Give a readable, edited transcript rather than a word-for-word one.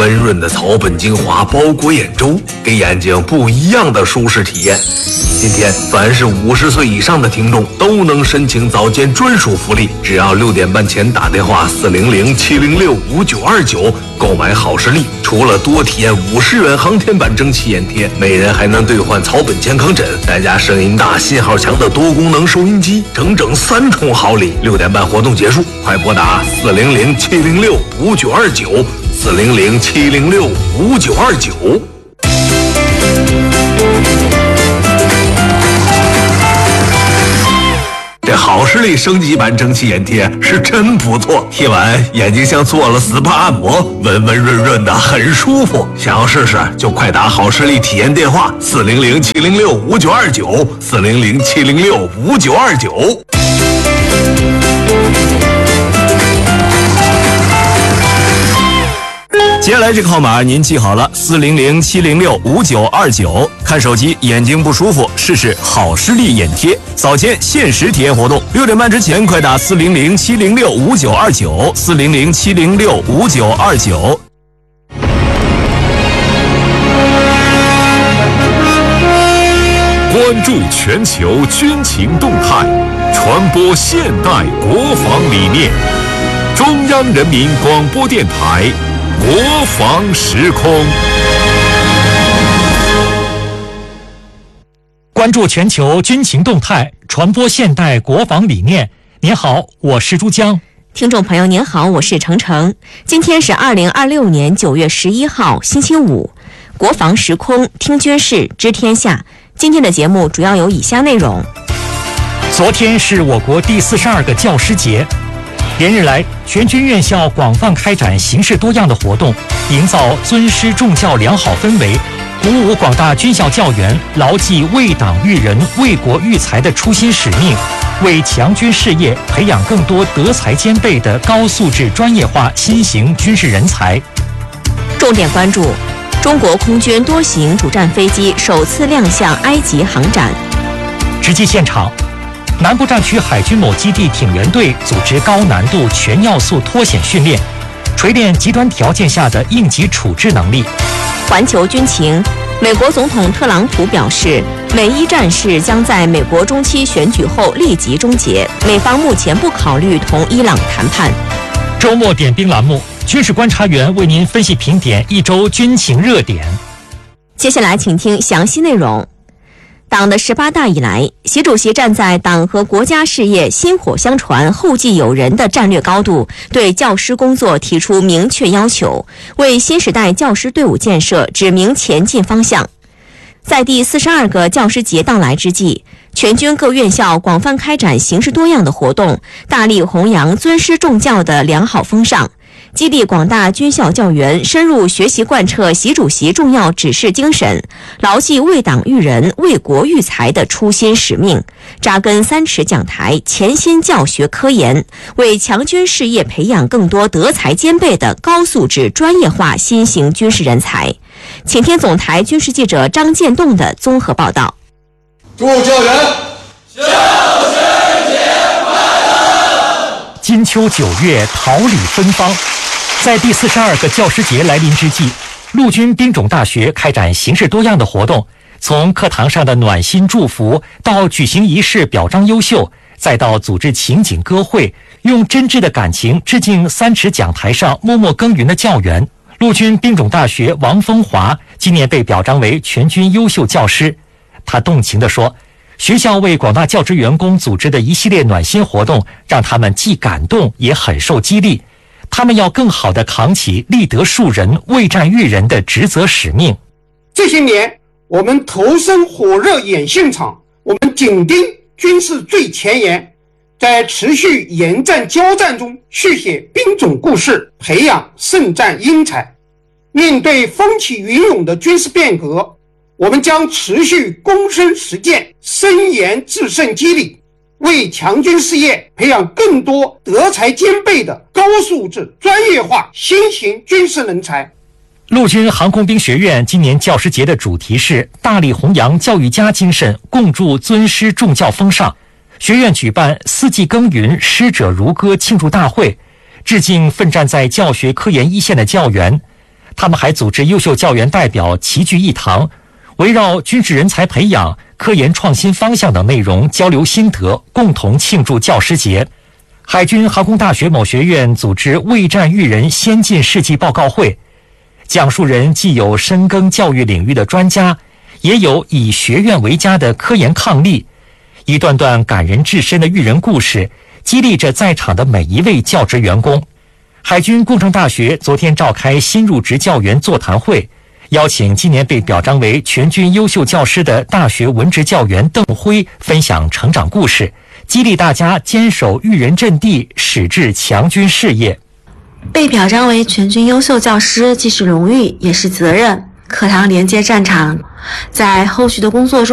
温润的草本精华包裹眼周，给眼睛不一样的舒适体验。今天凡是50岁以上的听众都能申请早间专属福利，只要6点半前打电话400-706-5929购买好视力，除了多体验50元航天版蒸汽眼贴，每人还能兑换草本健康枕，再加声音大、信号强的多功能收音机，整整3重好礼。6点半活动结束，快拨打400-706-5929，400-706-5929。这好视力升级版蒸汽眼贴是真不错，贴完眼睛像做了 SPA 按摩，温温润润的，很舒服。想要试试就快打好视力体验电话400-706-5929，400-706-5929。 接下来这个号码您记好了，400-706-5929。看手机眼睛不舒服，试试好视力眼贴，早间限时体验活动，6点半之前快打400-706-5929，400-706-5929。 关注全球军情动态，传播现代国防理念。中央人民广播电台国防时空。 关注全球军情动态，传播现代国防理念。您好，我是珠江。 听众朋友您好，我是程程。今天是2026年9月11号星期五，国防时空听军事知天下。今天的节目主要有以下内容。 昨天是我国第42个教师节，连日来全军院校广泛开展形式多样的活动，营造尊师重教良好氛围，鼓舞广大军校教员牢记为党育人、为国育才的初心使命，为强军事业培养更多德才兼备的高素质专业化新型军事人才。 重点关注中国空军多型主战飞机首次亮相埃及航展。 直击现场，南部战区海军某基地挺员队组织高难度全要素脱险训练，锤炼极端条件下的应急处置能力。 环球军情，美国总统特朗普表示，美伊战事将在美国中期选举后立即终结，美方目前不考虑同伊朗谈判。 周末点兵栏目，军事观察员为您分析评点一周军情热点。 接下来请听详细内容。党的18大以来，习主席站在党和国家事业薪火相传、后继有人的战略高度，对教师工作提出明确要求，为新时代教师队伍建设指明前进方向。在第42个教师节到来之际，全军各院校广泛开展形式多样的活动，大力弘扬尊师重教的良好风尚，激励广大军校教员深入学习贯彻习主席重要指示精神，牢记为党育人、为国育才的初心使命，扎根3尺讲台，潜心教学科研，为强军事业培养更多德才兼备的高素质专业化新型军事人才。请听总台军事记者张建栋的综合报道。 祝教员教师节快乐！ 金秋9月，桃李芬芳。在第42个教师节来临之际，陆军兵种大学开展形式多样的活动，从课堂上的暖心祝福，到举行仪式表彰优秀，再到组织情景歌会，用真挚的感情致敬3尺讲台上默默耕耘的教员。陆军兵种大学王峰华今年被表彰为全军优秀教师。他动情地说，学校为广大教职员工组织的一系列暖心活动，让他们既感动也很受激励。他们要更好地扛起立德树人、为战育人的职责使命。 这些年，我们投身火热演训场，我们紧盯军事最前沿，在持续严战交战中续写兵种故事，培养圣战英才。面对风起云涌的军事变革，我们将持续躬身实践，深研制胜机理，为强军事业培养更多德才兼备的高素质专业化新型军事人才。 陆军航空兵学院今年教师节的主题是大力弘扬教育家精神，共筑尊师重教风尚。学院举办四季耕耘师者如歌庆祝大会，致敬奋战在教学科研一线的教员。 他们还组织优秀教员代表齐聚一堂，围绕军事人才培养、科研创新方向等内容交流心得，共同庆祝教师节。海军航空大学某学院组织卫战育人先进事迹报告会，讲述人既有深耕教育领域的专家，也有以学院为家的科研伉俪，一段段感人至深的育人故事，激励着在场的每一位教职员工。海军工程大学昨天召开新入职教员座谈会，邀请今年被表彰为全军优秀教师的大学文职教员邓辉分享成长故事，激励大家坚守育人阵地，矢志强军事业。 被表彰为全军优秀教师既是荣誉也是责任。课堂连接战场，在后续的工作中